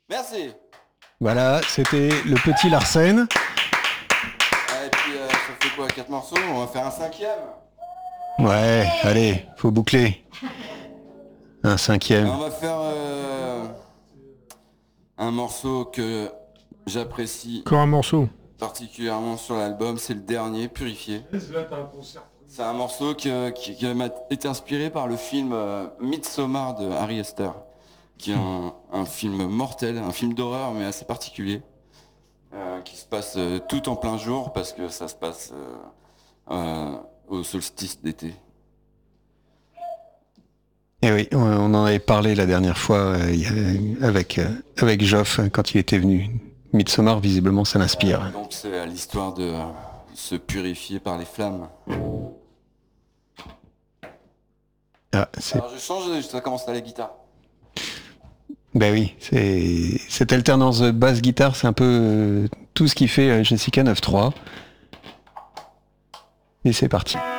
Merci. Voilà, c'était le petit Larsen. Et puis, ça fait quoi, 4 morceaux? On va faire un 5e. Ouais, allez, faut boucler. Un 5e. On va faire un morceau que j'apprécie Encore un morceau. particulièrement sur l'album, c'est le dernier, Purifié. C'est un morceau qui m'a été inspiré par le film Midsommar de Ari Aster, qui est un film mortel, un film d'horreur mais assez particulier, qui se passe tout en plein jour parce que ça se passe au solstice d'été. Et oui, on en avait parlé la dernière fois avec Joff quand il était venu. Midsommar, visiblement, ça l'inspire. Donc c'est l'histoire de se purifier par les flammes. Alors je change, ça commence à la guitare. Ben oui, cette alternance basse-guitare, c'est un peu tout ce qui fait Jessica 9.3. Et c'est parti.